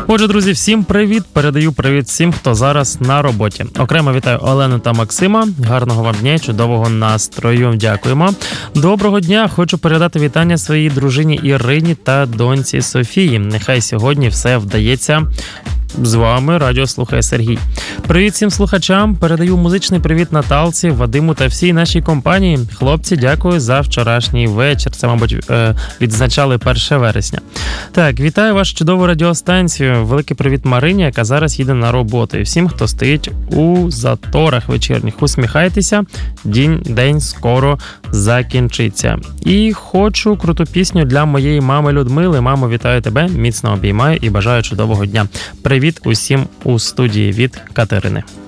Отже, друзі, всім привіт! Передаю привіт всім, хто зараз на роботі. Окремо вітаю Олену та Максима. Гарного вам дня, чудового настрою. Дякуємо. Доброго дня! Хочу передати вітання своїй дружині Ірині та доньці Софії. Нехай сьогодні все вдається. З вами радіо слухає Сергій. Привіт всім слухачам. Передаю музичний привіт Наталці, Вадиму та всій нашій компанії. Хлопці, дякую за вчорашній вечір. Це, мабуть, відзначали 1 вересня. Так, вітаю вашу чудову радіостанцію. Великий привіт Марині, яка зараз їде на роботу. І всім, хто стоїть у заторах вечірніх. Усміхайтеся, день скоро закінчиться. І хочу круту пісню для моєї мами Людмили. Мамо, вітаю тебе, міцно обіймаю і бажаю чудового дня. Привіт усім у студії від Катерини.